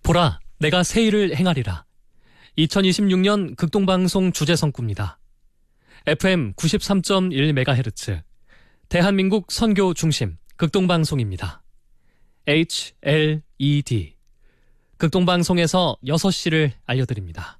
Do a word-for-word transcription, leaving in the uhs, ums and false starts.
보라, 내가 새 일을 행하리라. 이천이십육 년 극동방송 주제성구입니다. 에프엠 구십삼 점 일 메가헤르츠, 대한민국 선교 중심 극동방송입니다. 에이치 엘 이 디, 극동방송에서 여섯 시를 알려드립니다.